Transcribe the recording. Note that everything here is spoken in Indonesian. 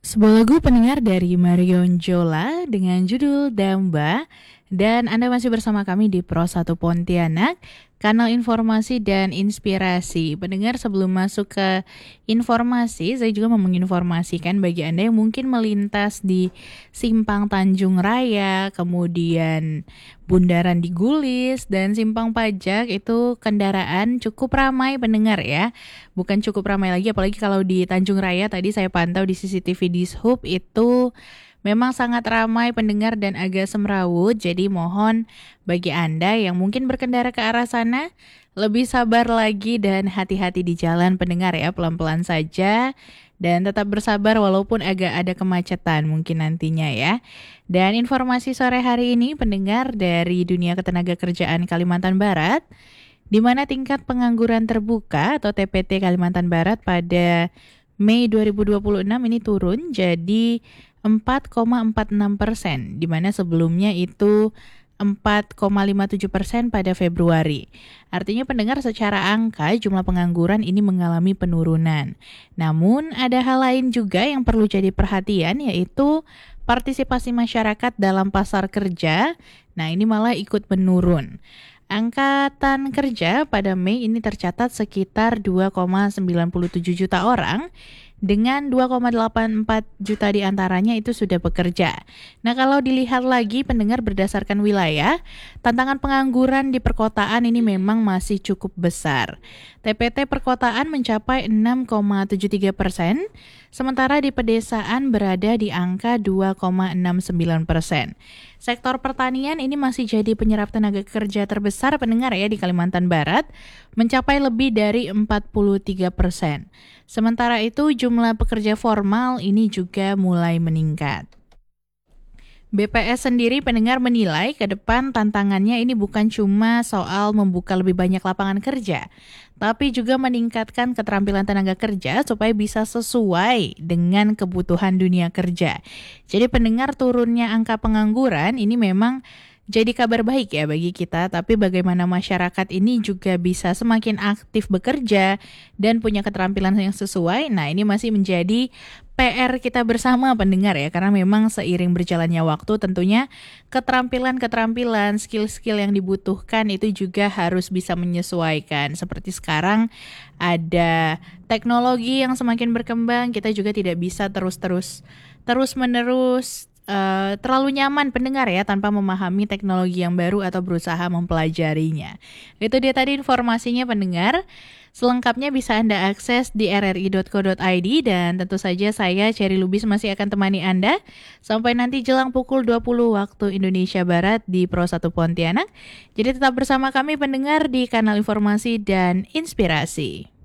Sebuah lagu pendengar dari Marion Jola dengan judul Damba. Dan Anda masih bersama kami di Pro 1 Pontianak, kanal informasi dan inspirasi. Pendengar, sebelum masuk ke informasi, saya juga mau menginformasikan bagi Anda yang mungkin melintas di Simpang Tanjung Raya, kemudian Bundaran di Gulis, dan Simpang Pajak, itu kendaraan cukup ramai pendengar ya. Bukan cukup ramai lagi, apalagi kalau di Tanjung Raya tadi saya pantau di CCTV Dishub itu memang sangat ramai pendengar dan agak semrawut. Jadi mohon bagi Anda yang mungkin berkendara ke arah sana, lebih sabar lagi dan hati-hati di jalan pendengar ya, pelan-pelan saja. Dan tetap bersabar walaupun agak ada kemacetan mungkin nantinya ya. Dan informasi sore hari ini pendengar dari dunia ketenagakerjaan Kalimantan Barat, di mana tingkat pengangguran terbuka atau TPT Kalimantan Barat pada Mei 2026 ini turun jadi 4,46%, di mana sebelumnya itu 4,57% pada Februari. Artinya pendengar, secara angka jumlah pengangguran ini mengalami penurunan. Namun ada hal lain juga yang perlu jadi perhatian, yaitu partisipasi masyarakat dalam pasar kerja. Nah, ini malah ikut menurun. Angkatan kerja pada Mei ini tercatat sekitar 2,97 juta orang, dengan 2,84 juta diantaranya itu sudah bekerja. Nah, kalau dilihat lagi pendengar berdasarkan wilayah, tantangan pengangguran di perkotaan ini memang masih cukup besar. TPT perkotaan mencapai 6,73%, sementara di pedesaan berada di angka 2,69%. Sektor pertanian ini masih jadi penyerap tenaga kerja terbesar pendengar ya di Kalimantan Barat, mencapai lebih dari 43%. Sementara itu jumlah pekerja formal ini juga mulai meningkat. BPS sendiri pendengar menilai ke depan tantangannya ini bukan cuma soal membuka lebih banyak lapangan kerja, tapi juga meningkatkan keterampilan tenaga kerja supaya bisa sesuai dengan kebutuhan dunia kerja. Jadi pendengar, turunnya angka pengangguran ini memang jadi kabar baik ya bagi kita, tapi bagaimana masyarakat ini juga bisa semakin aktif bekerja dan punya keterampilan yang sesuai, nah ini masih menjadi PR kita bersama pendengar ya, karena memang seiring berjalannya waktu tentunya keterampilan-keterampilan, skill-skill yang dibutuhkan itu juga harus bisa menyesuaikan. Seperti sekarang ada teknologi yang semakin berkembang, kita juga tidak bisa terus-menerus terlalu nyaman pendengar ya tanpa memahami teknologi yang baru atau berusaha mempelajarinya. Itu dia tadi informasinya pendengar. Selengkapnya bisa Anda akses di rri.co.id, dan tentu saja saya Cherry Lubis masih akan temani Anda sampai nanti jelang pukul 20 waktu Indonesia Barat di Pro 1 Pontianak. Jadi tetap bersama kami pendengar di kanal informasi dan inspirasi.